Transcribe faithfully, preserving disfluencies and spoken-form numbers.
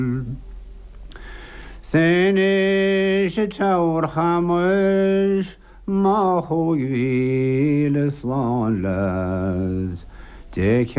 Sénis y tawr chamys ma ho i le slán las.